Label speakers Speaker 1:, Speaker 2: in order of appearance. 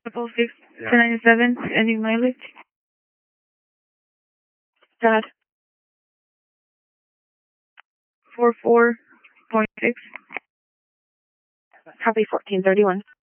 Speaker 1: 6 1097, ending mileage.
Speaker 2: Dad.
Speaker 1: 44.6.
Speaker 2: Copy 1431.